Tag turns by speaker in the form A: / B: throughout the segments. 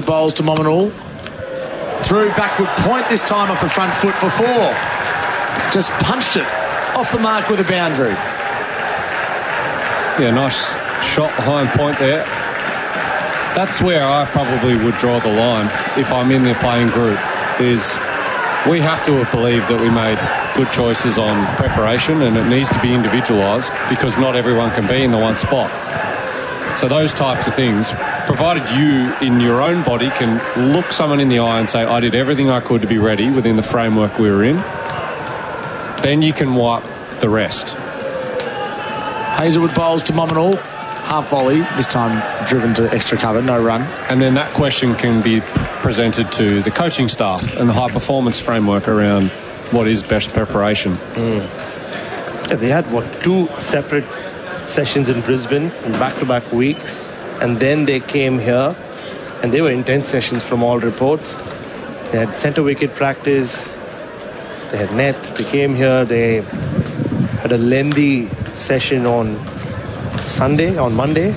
A: bowls to Mominul. Through backward point this time off the front foot for 4. Just punched it off the mark with a boundary.
B: Yeah, nice shot behind point there. That's where I probably would draw the line if I'm in the playing group, is we have to have believed that we made good choices on preparation, and it needs to be individualised because not everyone can be in the one spot. So those types of things, provided you in your own body can look someone in the eye and say, I did everything I could to be ready within the framework we were in, then you can wipe the rest.
A: Hazelwood bowls to Mominul. Half volley, this time driven to extra cover, no run.
B: And then that question can be presented to the coaching staff and the high performance framework around what is best preparation.
C: Yeah, they had, 2 separate sessions in Brisbane in back-to-back weeks, and then they came here, and they were intense sessions from all reports. They had centre wicket practice, they had nets, they came here, they had a lengthy session on Monday.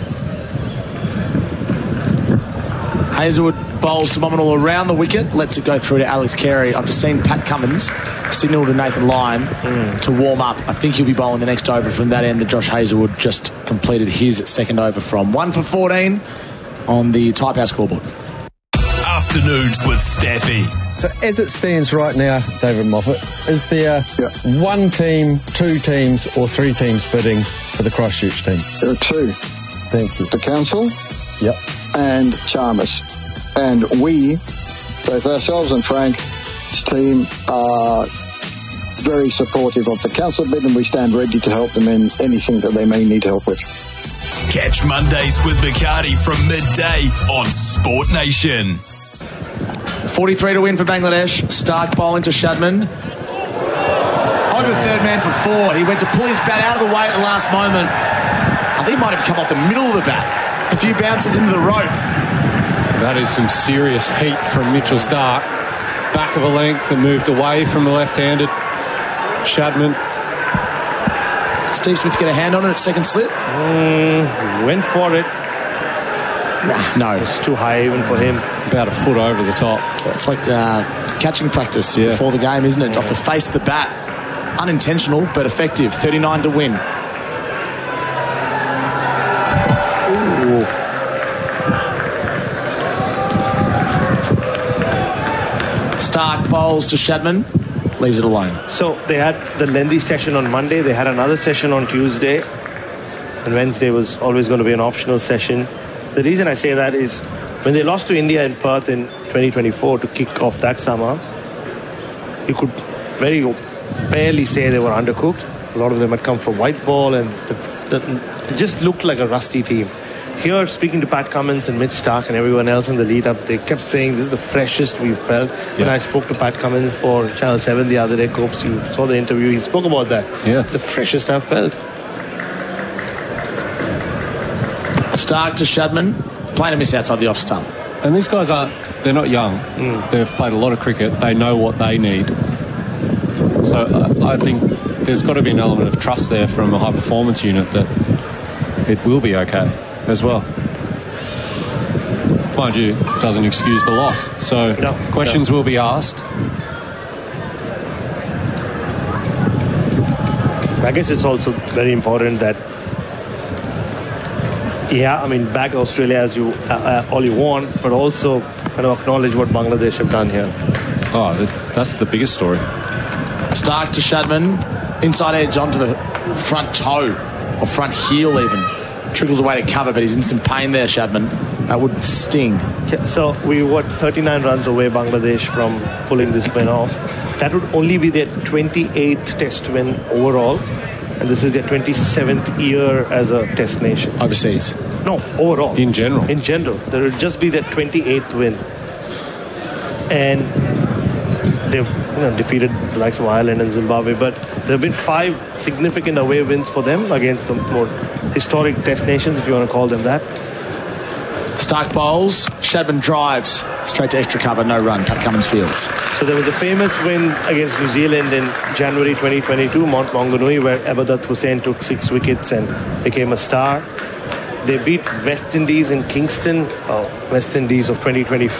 A: Hazelwood bowls to Mominul around the wicket, lets it go through to Alex Carey. I've just seen Pat Cummins signal to Nathan Lyon to warm up. I think he'll be bowling the next over from that end that Josh Hazelwood just completed his second over from. 1 for 14 on the Type House scoreboard.
D: Afternoons with Staffy.
E: So as it stands right now, David Moffat, is there one team, 2 teams or 3 teams bidding for the Christchurch team?
F: There are 2.
E: Thank you.
F: The council
E: Yep.
F: and Chalmers. And we, both ourselves and Frank's team, are very supportive of the council bid, and we stand ready to help them in anything that they may need help with.
D: Catch Mondays with Bacardi from midday on Sport Nation.
A: 43 to win for Bangladesh. Stark bowling to Shadman. Over third man for 4. He went to pull his bat out of the way at the last moment. I think he might have come off the middle of the bat. A few bounces into the rope.
B: That is some serious heat from Mitchell Stark. Back of a length and moved away from the left-handed Shadman.
A: Steve Smith get a hand on it at second slip?
C: Went for it.
A: No.
C: It's too high even for him.
B: About a foot over the top.
A: It's like catching practice before the game, isn't it? Off the face of the bat. Unintentional, but effective. 39 to win.
C: Ooh.
A: Stark bowls to Shadman. Leaves it alone.
C: So they had the lengthy session on Monday. They had another session on Tuesday. And Wednesday was always going to be an optional session. The reason I say that is when they lost to India in Perth in 2024 to kick off that summer, you could very fairly say they were undercooked. A lot of them had come from white ball and they just looked like a rusty team. Here, speaking to Pat Cummins and Mitch Stark and everyone else in the lead-up, they kept saying this is the freshest we've felt. When I spoke to Pat Cummins for Channel 7 the other day, Copes, you saw the interview, he spoke about that.
B: Yeah.
C: It's the freshest I've felt.
A: Stark to Shadman. Playing a miss outside the off stump.
B: And these guys they're not young. They've played a lot of cricket. They know what they need. So I think there's got to be an element of trust there from a high performance unit that it will be okay as well. Mind you, it doesn't excuse the loss. So questions will be asked.
C: I guess it's also very important that back Australia as you all you want, but also kind of acknowledge what Bangladesh have done here.
B: Oh, that's the biggest story.
A: Stark to Shadman. Inside edge onto the front toe, or front heel even. Trickles away to cover, but he's in some pain there, Shadman. That would sting.
C: So we were 39 runs away, Bangladesh, from pulling this win off. That would only be their 28th test win overall. And this is their 27th year as a test nation.
A: Overseas?
C: No, overall.
B: In general?
C: In general. There would just be their 28th win. And they've defeated the likes of Ireland and Zimbabwe. But there have been 5 significant away wins for them against the more historic test nations, if you want to call them that.
A: Stark bowls. Shadman drives. Straight to extra cover. No run. Pat Cummins fields.
C: So there was a famous win against New Zealand in January 2022, Mount Maunganui, where Abadat Hussain took 6 wickets and became a star. They beat West Indies in Kingston, West Indies of 2024.